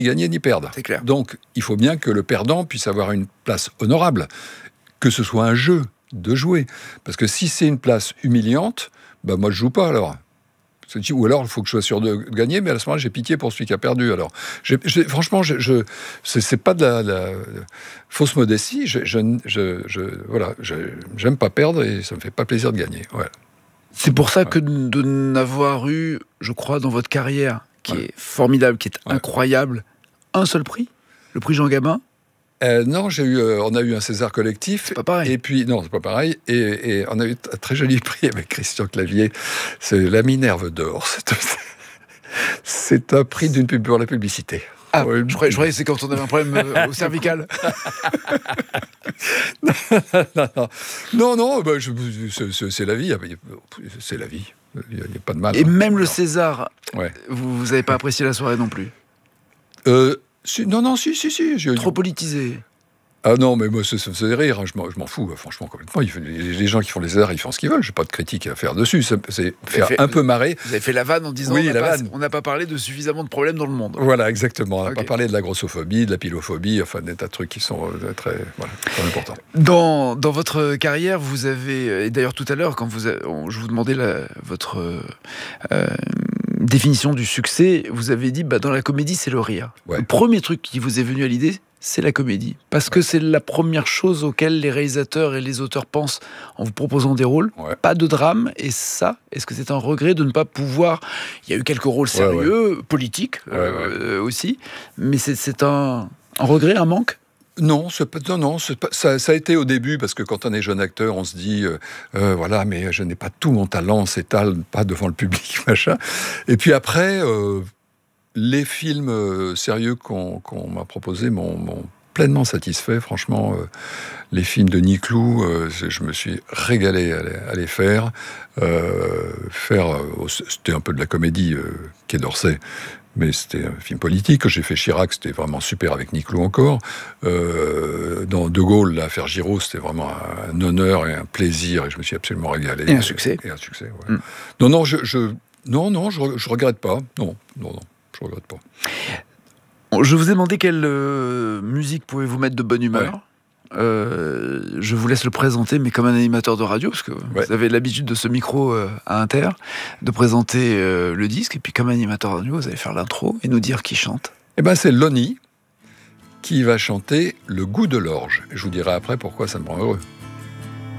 gagner ni perdre. C'est clair. Donc, il faut bien que le perdant puisse avoir une place honorable, que ce soit un jeu de jouer. Parce que si c'est une place humiliante, moi, je joue pas alors. Ou alors, il faut que je sois sûr de gagner, mais à ce moment-là, j'ai pitié pour celui qui a perdu. Alors, franchement, c'est pas de la fausse modestie. Voilà, j'aime pas perdre et ça me fait pas plaisir de gagner. Voilà. C'est pour ça que de n'avoir eu, je crois, dans votre carrière, qui est formidable, qui est incroyable, un seul prix, le prix Jean Gabin. Non, on a eu un César collectif. C'est pas pareil. Et puis, non, c'est pas pareil. Et on a eu un très joli prix avec Christian Clavier. C'est la Minerve d'or. C'est un prix pour la publicité. Ah, je croyais que c'est quand on avait un problème au cervical. Non, c'est la vie. C'est la vie. Il n'y a pas de mal. Et même le César, vous n'avez pas apprécié la soirée non plus? Si. Trop politisé. Ah non, mais moi, ça me faisait rire. Je m'en fous, franchement, complètement. Les gens qui font les Césars, ils font ce qu'ils veulent. Je n'ai pas de critique à faire dessus. C'est faire un peu marrer. Vous avez fait la vanne en disant on n'a pas parlé de suffisamment de problèmes dans le monde. Voilà, exactement. On n'a pas parlé de la grossophobie, de la pilophobie, enfin, des tas de trucs qui sont très importants. Dans votre carrière, vous avez... Et d'ailleurs, tout à l'heure, quand je vous demandais votre définition du succès, vous avez dit, dans la comédie, c'est le rire. Ouais. Le premier truc qui vous est venu à l'idée, c'est la comédie. Parce que c'est la première chose auquel les réalisateurs et les auteurs pensent en vous proposant des rôles. Ouais. Pas de drame. Et ça, est-ce que c'est un regret de ne pas pouvoir... Il y a eu quelques rôles sérieux, politiques aussi. Mais c'est un regret, un manque ? Non, ça a été au début, parce que quand on est jeune acteur, on se dit, voilà, mais je n'ai pas tout mon talent, s'étale pas devant le public, machin. Et puis après... les films sérieux qu'on m'a proposés m'ont pleinement satisfait. Franchement, les films de Niclou, je me suis régalé à les faire. C'était un peu de la comédie, Quai d'Orsay, mais c'était un film politique. J'ai fait Chirac, c'était vraiment super avec Niclou encore. Dans De Gaulle, là, faire Giraud, c'était vraiment un honneur et un plaisir, et je me suis absolument régalé. Et un succès. Ouais. Non, je regrette pas. Non. Je regrette pas. Je vous ai demandé quelle musique pouvez-vous mettre de bonne humeur. Je vous laisse le présenter, mais comme un animateur de radio, parce que vous avez l'habitude de ce micro à Inter, de présenter le disque, et puis comme animateur de radio, vous allez faire l'intro et nous dire qui chante. C'est Lonnie qui va chanter Le goût de l'orge. Je vous dirai après pourquoi ça me rend heureux.